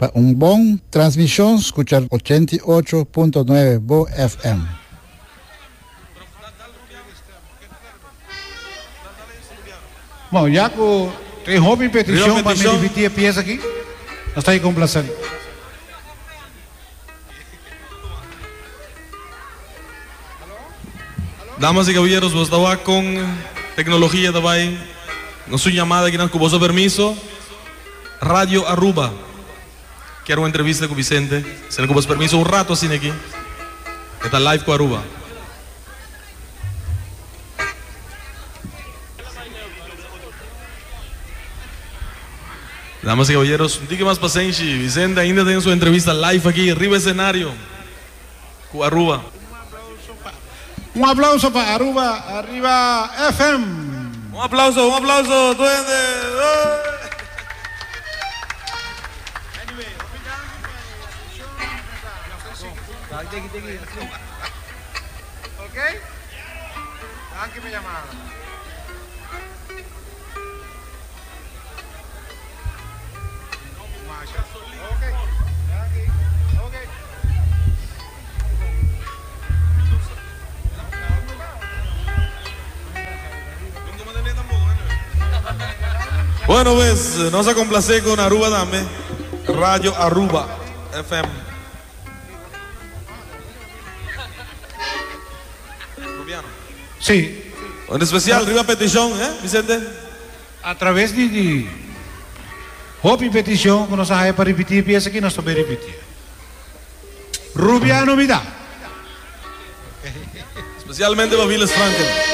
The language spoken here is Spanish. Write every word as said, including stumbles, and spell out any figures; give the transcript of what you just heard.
Para un buen transmisión, escuchar ochenta y ocho punto nueve Bo F M. Bom, já que tem hobby petição para me repetir a peça aqui, nós está aí complacendo. Damas y caballeros, vos estaba con tecnología também, con su llamada aquí con vuestro permiso, Radio Aruba. Quiero una entrevista con Vicente, se le con vuestro permiso un rato así aquí. Está live con Aruba. Damas y caballeros, un tique más paciencia. Vicente ainda tiene su entrevista live aquí, arriba escenario, con Aruba. Um aplauso para Aruba, arriba F M. Un aplauso, un aplauso, duende. Ok? Danke minha llamada. Bueno, pues, nos a complacer con Aruba Dame, Radio Aruba F M. Rubiano. Sí. En especial, arriba petición, ¿eh, Vicente? Através de, de hobby petição, que nós saímos para repetir a peça aqui, nós também repetir. Rubiano me dá. Especialmente para Viles Franklin.